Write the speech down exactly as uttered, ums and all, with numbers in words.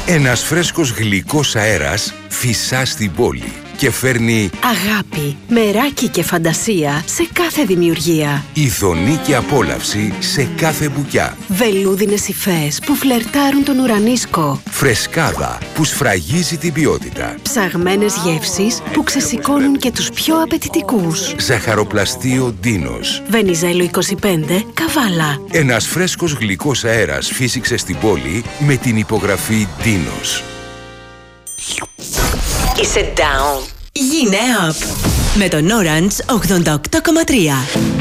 Ένας φρέσκος γλυκός αέρας φυσά στην πόλη και φέρνει αγάπη, μεράκι και φαντασία σε κάθε δημιουργία. ειδονή και απόλαυση σε κάθε μπουκιά. Βελούδινες υφές που φλερτάρουν τον ουρανίσκο. Φρεσκάδα που σφραγίζει την ποιότητα. Ψαγμένες γεύσεις που ξεσηκώνουν και τους πιο απαιτητικούς. Ζαχαροπλαστείο Ντίνος. Βενιζέλο είκοσι πέντε, Καβάλα. Ένας φρέσκος γλυκός αέρας φύσηξε στην πόλη με την υπογραφή Ντίνος. Είσαι down. Γίνε up. Με τον Orange ογδόντα οκτώ κόμμα τρία.